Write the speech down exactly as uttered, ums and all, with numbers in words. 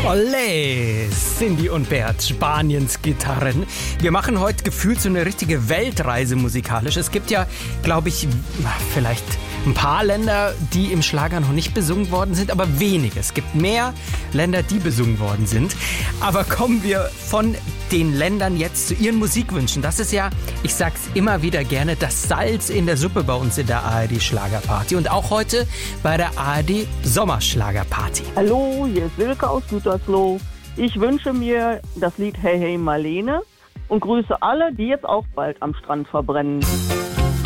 Olé, Cindy und Bert, Spaniens Gitarren. Wir machen heute gefühlt so eine richtige Weltreise musikalisch. Es gibt ja, glaube ich, vielleicht ein paar Länder, die im Schlager noch nicht besungen worden sind, aber wenige. Es gibt mehr Länder, die besungen worden sind. Aber kommen wir von den Ländern jetzt zu ihren Musikwünschen. Das ist ja, ich sag's immer wieder gerne, das Salz in der Suppe bei uns in der A R D Schlagerparty. Und auch heute bei der A R D Sommerschlagerparty. Hallo, hier ist Silke aus Gütersloh. Ich wünsche mir das Lied Hey Hey Marlene und grüße alle, die jetzt auch bald am Strand verbrennen.